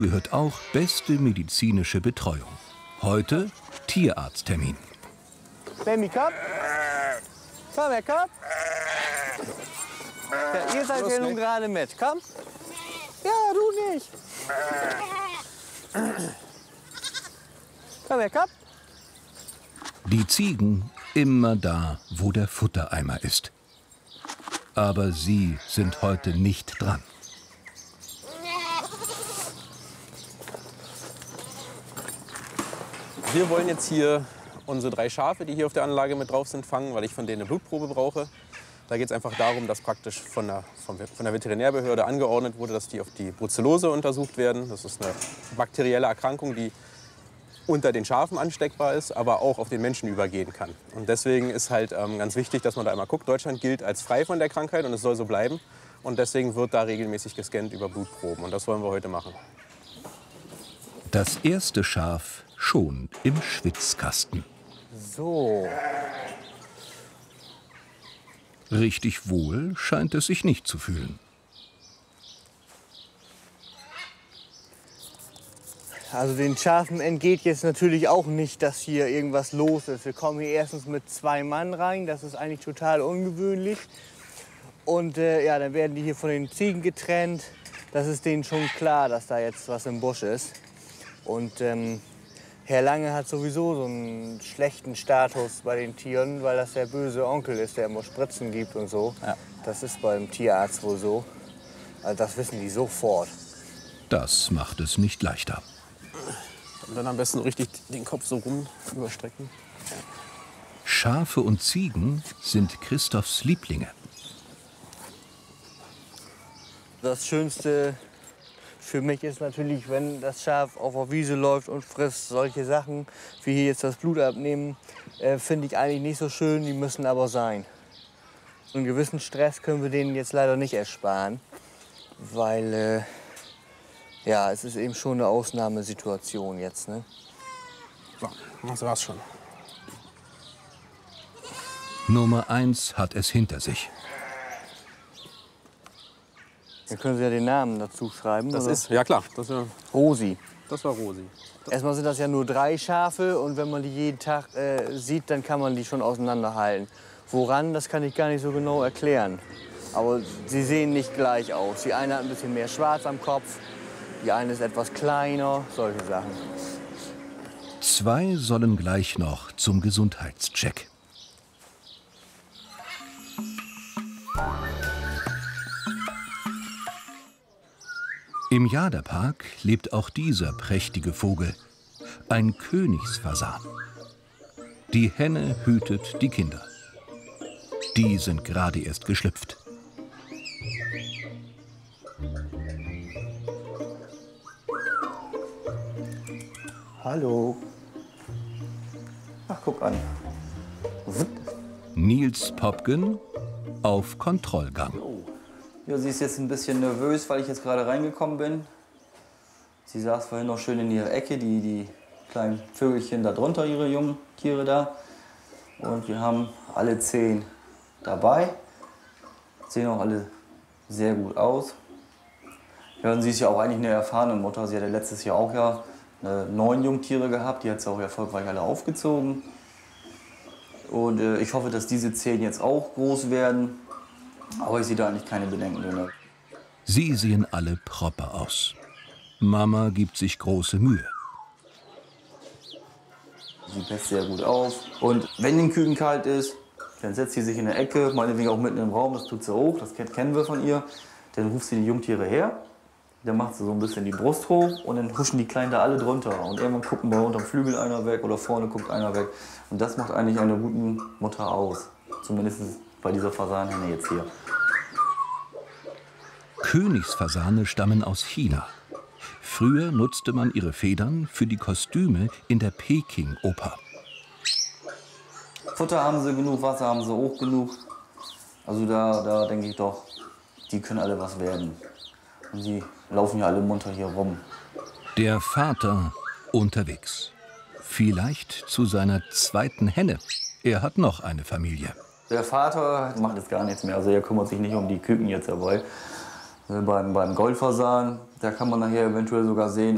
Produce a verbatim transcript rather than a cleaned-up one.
gehört auch beste medizinische Betreuung. Heute Tierarzttermin. Baby, komm. Komm, Herr, komm. Ja, ihr seid ja nun gerade mit. Komm. Ja, du nicht. Komm her, komm. Die Ziegen immer da, wo der Futtereimer ist. Aber sie sind heute nicht dran. Wir wollen jetzt hier unsere drei Schafe, die hier auf der Anlage mit drauf sind, fangen, weil ich von denen eine Blutprobe brauche. Da geht es einfach darum, dass praktisch von der, von der Veterinärbehörde angeordnet wurde, dass die auf die Brucellose untersucht werden. Das ist eine bakterielle Erkrankung, die unter den Schafen ansteckbar ist, aber auch auf den Menschen übergehen kann. Und deswegen ist halt ähm, ganz wichtig, dass man da einmal guckt. Deutschland gilt als frei von der Krankheit und es soll so bleiben. Und deswegen wird da regelmäßig gescannt über Blutproben. Und das wollen wir heute machen. Das erste Schaf schon im Schwitzkasten. So. Richtig wohl scheint es sich nicht zu fühlen. Also den Schafen entgeht jetzt natürlich auch nicht, dass hier irgendwas los ist. Wir kommen hier erstens mit zwei Mann rein, das ist eigentlich total ungewöhnlich. Und äh, ja, dann werden die hier von den Ziegen getrennt. Das ist denen schon klar, dass da jetzt was im Busch ist. Und ähm, Herr Lange hat sowieso so einen schlechten Status bei den Tieren, weil das der böse Onkel ist, der immer Spritzen gibt und so. Ja. Das ist beim Tierarzt wohl so. Also das wissen die sofort. Das macht es nicht leichter. Und dann am besten richtig den Kopf so rum überstrecken. Schafe und Ziegen sind Christophs Lieblinge. Das Schönste für mich ist natürlich, wenn das Schaf auf der Wiese läuft und frisst. Solche Sachen, wie hier jetzt das Blut abnehmen, äh, finde ich eigentlich nicht so schön. Die müssen aber sein. Einen gewissen Stress können wir denen jetzt leider nicht ersparen, weil äh, ja, es ist eben schon eine Ausnahmesituation jetzt. Ne? So, das war's schon. Nummer eins hat es hinter sich. Dann können Sie ja den Namen dazu schreiben. Das oder? ist, ja klar, das war Rosi. Das war Rosi. Erstmal sind das ja nur drei Schafe und wenn man die jeden Tag äh, sieht, dann kann man die schon auseinanderhalten. Woran, das kann ich gar nicht so genau erklären. Aber sie sehen nicht gleich aus. Die eine hat ein bisschen mehr Schwarz am Kopf, die eine ist etwas kleiner, solche Sachen. Zwei sollen gleich noch zum Gesundheitscheck. Im Jaderpark lebt auch dieser prächtige Vogel, ein Königsfasan. Die Henne hütet die Kinder. Die sind gerade erst geschlüpft. Hallo. Ach, guck an. Niels Popken auf Kontrollgang. Ja, sie ist jetzt ein bisschen nervös, weil ich jetzt gerade reingekommen bin. Sie saß vorhin noch schön in ihrer Ecke, die, die kleinen Vögelchen da drunter, ihre jungen Tiere da. Und wir haben alle zehn dabei. Sehen auch alle sehr gut aus. Ja, und sie ist ja auch eigentlich eine erfahrene Mutter. Sie hatte letztes Jahr auch ja äh, neun Jungtiere gehabt. Die hat sie auch erfolgreich alle aufgezogen. Und äh, ich hoffe, dass diese zehn jetzt auch groß werden. Aber ich sehe da eigentlich keine Bedenken drin. Sie sehen alle proper aus. Mama gibt sich große Mühe. Sie passt sehr gut auf. Und wenn den Küken kalt ist, dann setzt sie sich in der Ecke, meinetwegen auch mitten im Raum, das tut sie auch, das kennen wir von ihr. Dann ruft sie die Jungtiere her, dann macht sie so ein bisschen die Brust hoch und dann huschen die Kleinen da alle drunter. Und irgendwann gucken bei unterm Flügel einer weg oder vorne guckt einer weg. Und das macht eigentlich eine gute Mutter aus. Zumindest bei dieser Fasanhenne jetzt hier. Königsfasane stammen aus China. Früher nutzte man ihre Federn für die Kostüme in der Peking-Oper. Futter haben sie genug, Wasser haben sie auch genug. Also da, da denke ich doch, die können alle was werden. Und sie laufen ja alle munter hier rum. Der Vater unterwegs. Vielleicht zu seiner zweiten Henne. Er hat noch eine Familie. Der Vater macht jetzt gar nichts mehr. Also er kümmert sich nicht um die Küken jetzt dabei. Beim, beim Goldfasan, da kann man nachher eventuell sogar sehen,